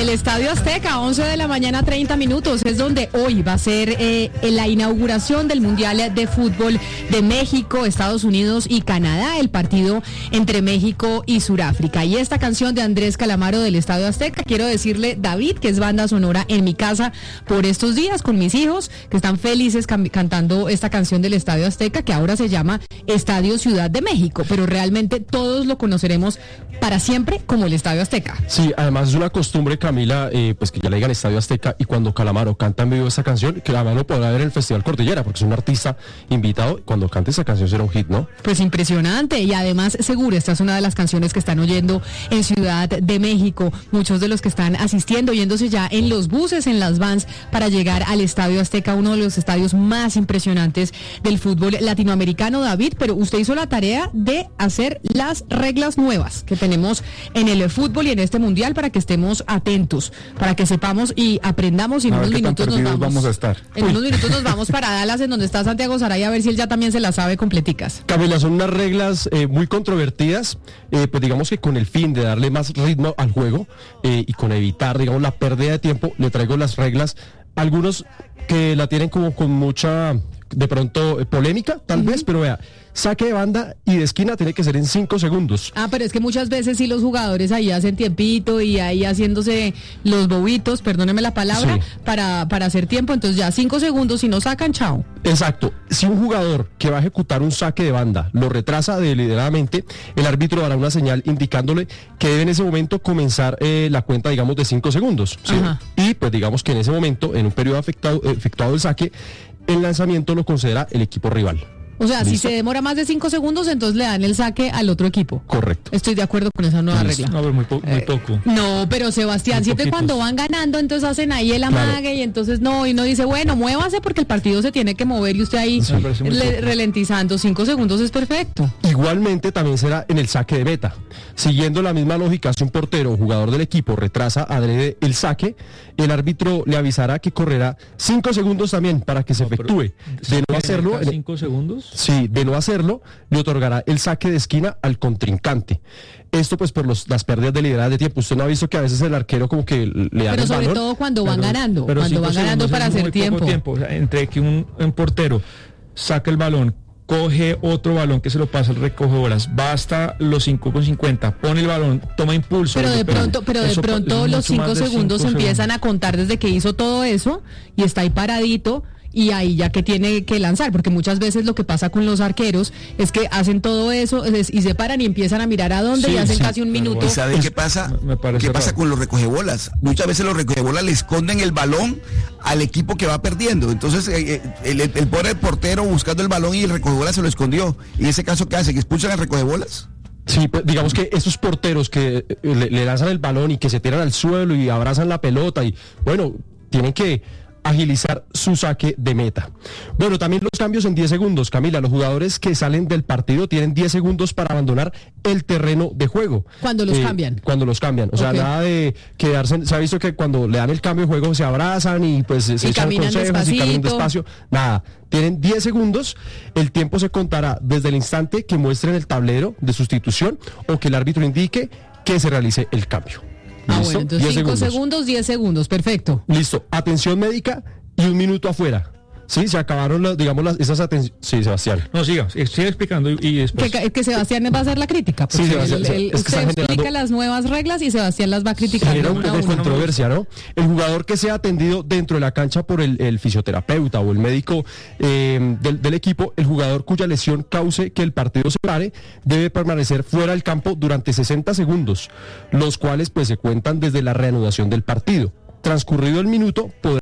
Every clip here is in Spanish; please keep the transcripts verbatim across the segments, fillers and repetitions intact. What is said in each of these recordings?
el Estadio Azteca, once de la mañana, treinta minutos, es donde hoy va a ser eh, la inauguración del Mundial de Fútbol de México, Estados Unidos y Canadá, el partido entre México y Suráfrica. Y esta canción de Andrés Calamaro del Estadio Azteca, quiero decirle, David, que es banda sonora en mi casa por estos días con mis hijos, que están felices cam- cantando esta canción del Estadio Azteca, que ahora se llama Estadio Ciudad de México, pero realmente todos lo conoceremos para siempre como el Estadio Azteca. Sí, además es una costumbre, Camila, eh, pues que ya le digan Estadio Azteca, y cuando Calamaro canta en vivo esta canción, que además lo podrá ver en el Festival Cordillera, porque es un artista invitado, cuando cante esa canción será un hit, ¿no? Pues impresionante, y además seguro esta es una de las canciones que están oyendo en Ciudad de México, muchos de los que están asistiendo, yéndose ya en los buses, en las vans, para llegar al Estadio Azteca, uno de los estadios más impresionantes del fútbol latinoamericano, David, pero usted hizo la tarea de hacer las reglas nuevas que tenemos en el fútbol y en este mundial para que estemos atentos, para que sepamos y aprendamos, y en A ver unos qué tan minutos nos perdidos vamos, vamos a estar. en unos minutos nos vamos para Dallas, en donde está Santiago Saray, a ver si él ya también se las sabe completicas. Camila, son unas reglas eh, muy controvertidas, eh, pues digamos que con el fin de darle más ritmo al juego eh, y con evitar, digamos, la pérdida de tiempo, le traigo las reglas, algunos que la tienen como con mucha, de pronto, eh, polémica, tal uh-huh. vez, pero vea, saque de banda y de esquina tiene que ser en cinco segundos. Ah, pero es que muchas veces sí los jugadores ahí hacen tiempito y ahí haciéndose los bobitos, perdóneme la palabra, sí. para, para hacer tiempo, entonces ya cinco segundos, si no sacan, chao. Exacto. Si un jugador que va a ejecutar un saque de banda lo retrasa deliberadamente, el árbitro dará una señal indicándole que debe en ese momento comenzar eh, la cuenta, digamos, de cinco segundos. ¿Sí? Y pues digamos que en ese momento, en un periodo afectado, efectuado el saque, el lanzamiento lo concederá el equipo rival. O sea, ¿Listo? Si se demora más de cinco segundos, entonces le dan el saque al otro equipo. Correcto. Estoy de acuerdo con esa nueva ¿Listo? regla. No, pero muy, po- muy eh, poco. No, pero Sebastián, muy siempre poquitos. Cuando van ganando, entonces hacen ahí el amague, claro. Y entonces no, y no dice, bueno, muévase porque el partido se tiene que mover y usted ahí sí. le, relentizando. Cinco segundos es perfecto. Igualmente también será en el saque de meta. Siguiendo la misma lógica, si un portero o jugador del equipo retrasa adrede el saque, el árbitro le avisará que correrá cinco segundos también para que se no, efectúe. De no hacerlo... ¿Cinco segundos? Sí, de no hacerlo, le otorgará el saque de esquina al contrincante. Esto pues por los, las pérdidas deliberadas de tiempo. Usted no ha visto que a veces el arquero como que le da Pero el sobre valor. todo cuando van pero, ganando, pero cuando van ganando para hacer tiempo. tiempo. O sea, entre que un, un portero saca el balón, coge otro balón que se lo pasa al recogebolas, va hasta los cinco con cincuenta, pone el balón, toma impulso. Pero de pronto, pero de pronto los cinco segundos empiezan a contar desde que hizo todo eso y está ahí paradito. Y ahí ya que tiene que lanzar, porque muchas veces lo que pasa con los arqueros es que hacen todo eso y se paran y empiezan a mirar a dónde sí, y hacen sí, casi un minuto. ¿Y sabe qué pasa? Me, me ¿Qué pasa raro. con los recogebolas? Muchas veces los recogebolas le esconden el balón al equipo que va perdiendo. Entonces eh, el, el, el pobre portero buscando el balón y el recogebolas se lo escondió. ¿Y en ese caso qué hace? ¿Que expulsan al recogebolas? Sí, pues, digamos que esos porteros que le, le lanzan el balón y que se tiran al suelo y abrazan la pelota y bueno, tienen que agilizar su saque de meta. Bueno, también los cambios en diez segundos, Camila. Los jugadores que salen del partido tienen diez segundos para abandonar el terreno de juego. Cuando los eh, cambian. Cuando los cambian. O okay. sea, nada de quedarse. Se ha visto que cuando le dan el cambio de juego se abrazan y pues se y echan consejos despacito. y caminan despacio. Nada. Tienen diez segundos. El tiempo se contará desde el instante que muestren el tablero de sustitución o que el árbitro indique que se realice el cambio. Ah, ¿Listo? bueno, entonces cinco segundos, diez segundos, perfecto. Listo, atención médica y un minuto afuera. Sí, se acabaron las, digamos, las, esas atenciones. Sí, Sebastián. No, siga, siga explicando y, y después. Que, que Sebastián va a hacer la crítica. Sí, Sebastián. El, el, es que usted explica generando... las nuevas reglas y Sebastián las va a criticar. Genera un poco de controversia, ¿no? El jugador que sea atendido dentro de la cancha por el, el fisioterapeuta o el médico eh, del, del equipo, el jugador cuya lesión cause que el partido se pare, debe permanecer fuera del campo durante sesenta segundos, los cuales pues se cuentan desde la reanudación del partido. Transcurrido el minuto, podrá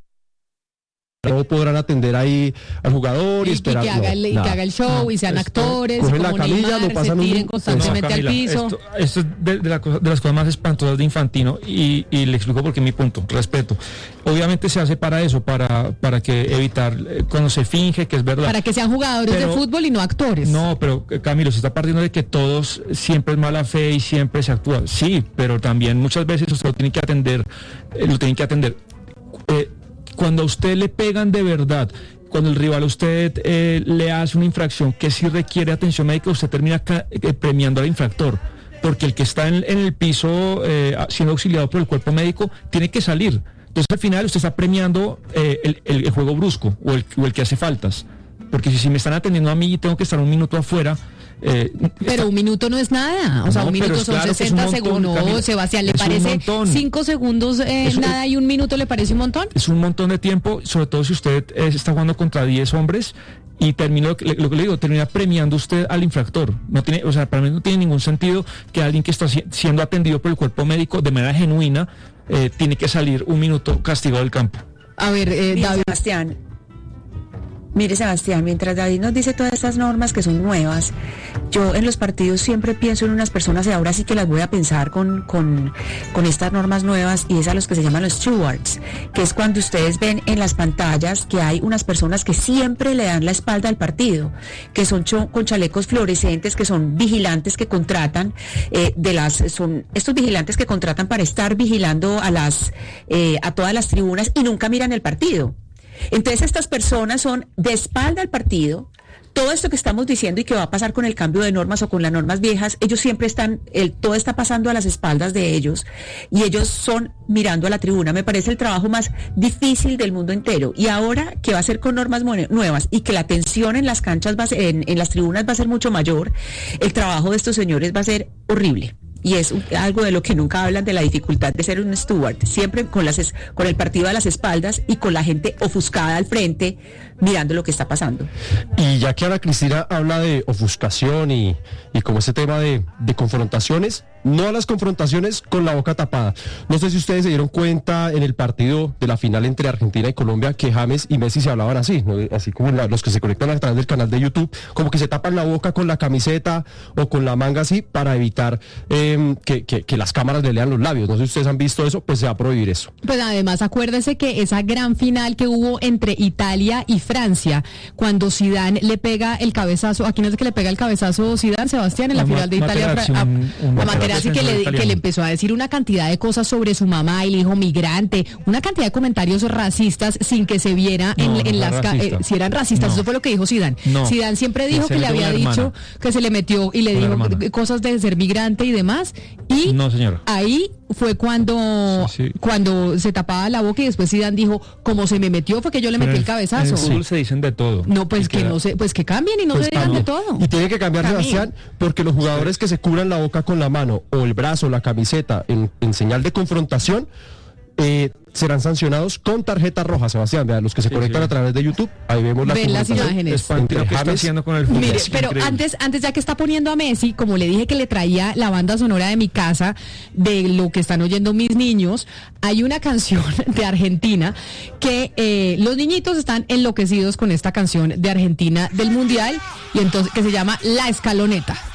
no podrán atender ahí al jugador y, y esperar. Y que, haga el, y que haga el show, no, y sean esto, actores, y como la camilla, Neymar, lo pasan se tiren un... constantemente no, Camila, al piso. Esto, esto es de, de, la cosa, de las cosas más espantosas de Infantino, y, y le explico por qué mi punto, respeto. Obviamente se hace para eso, para, para que evitar eh, cuando se finge que es verdad. Para que sean jugadores pero, de fútbol y no actores. No, pero Camilo, se está partiendo de que todos siempre es mala fe y siempre se actúa. Sí, pero también muchas veces usted lo tiene que atender, eh, lo tiene que atender. Eh, Cuando a usted le pegan de verdad, cuando el rival a usted eh, le hace una infracción que sí requiere atención médica, usted termina ca- eh, premiando al infractor. porque el que está en, en el piso eh, siendo auxiliado por el cuerpo médico tiene que salir. Entonces al final usted está premiando eh, el, el, el juego brusco o el, o el que hace faltas. Porque si, si me están atendiendo a mí y tengo que estar un minuto afuera... Eh, pero está... un minuto no es nada, o sea, no, un minuto son claro sesenta segundos. No, Sebastián, ¿le parece cinco segundos eh, es, nada y un minuto le parece un montón? Es un montón de tiempo, sobre todo si usted eh, está jugando contra diez hombres y termina, lo que, lo que le digo, termina premiando usted al infractor. No tiene, o sea, para mí no tiene ningún sentido que alguien que está si, siendo atendido por el cuerpo médico de manera genuina eh, tiene que salir un minuto castigado del campo. A ver, eh, Mira, David. Sebastián. Mire, Sebastián, mientras David nos dice todas estas normas que son nuevas, yo en los partidos siempre pienso en unas personas y ahora sí que las voy a pensar con, con, con estas normas nuevas, y es a los que se llaman los stewards, que es cuando ustedes ven en las pantallas que hay unas personas que siempre le dan la espalda al partido, que son cho- con chalecos fluorescentes, que son vigilantes que contratan, eh, de las son estos vigilantes que contratan para estar vigilando a las eh, a todas las tribunas y nunca miran el partido. Entonces estas personas son de espalda al partido. Todo esto que estamos diciendo y que va a pasar con el cambio de normas o con las normas viejas, ellos siempre están, el, todo está pasando a las espaldas de ellos y ellos son mirando a la tribuna. Me parece el trabajo más difícil del mundo entero. Y ahora que va a ser con normas nuevas y que la tensión en las canchas, va a ser, en, en las tribunas va a ser mucho mayor, el trabajo de estos señores va a ser horrible. Y es algo de lo que nunca hablan, de la dificultad de ser un steward, siempre con las con el partido a las espaldas y con la gente ofuscada al frente, mirando lo que está pasando. Y ya que Ana Cristina habla de ofuscación y, y como ese tema de, de confrontaciones, no a las confrontaciones con la boca tapada. No sé si ustedes se dieron cuenta en el partido de la final entre Argentina y Colombia que James y Messi se hablaban así, ¿no? Así como la, los que se conectan a través del canal de YouTube, como que se tapan la boca con la camiseta o con la manga así para evitar eh, que, que, que las cámaras le lean los labios. No sé si ustedes han visto eso, pues se va a prohibir eso. Pues además acuérdese que esa gran final que hubo entre Italia y Francia, cuando Zidane le pega el cabezazo, aquí no es que le pega el cabezazo Zidane, Sebastián, en la, la final de Italia, a, a Materazzi, que le, que le empezó a decir una cantidad de cosas sobre su mamá y le dijo migrante, una cantidad de comentarios racistas sin que se viera en, no, en no las eh, si eran racistas, no. Eso fue lo que dijo Zidane. No. Zidane siempre dijo que, que le había dicho que se le metió y le dijo cosas de ser migrante y demás, y no, señora. Ahí fue cuando sí, sí. cuando se tapaba la boca y después Zidane dijo, como se me metió fue que yo le metí el cabezazo. En el fútbol se dicen de todo. No, pues que, que no se, pues que cambien y no pues se digan de todo. Y tiene que cambiar, Cambien. Sebastián, porque los jugadores que se cubran la boca con la mano o el brazo, la camiseta, en, en señal de confrontación, eh, serán sancionados con tarjeta roja, Sebastián. Vean, los que se sí, conectan sí. a través de YouTube, ahí vemos las, Ven las imágenes. Lo que está haciendo con el fútbol. Mire, pero antes, antes ya que está poniendo a Messi, como le dije que le traía la banda sonora de mi casa, de lo que están oyendo mis niños, hay una canción de Argentina que eh, los niñitos están enloquecidos con esta canción de Argentina del Mundial, y entonces que se llama La Escaloneta.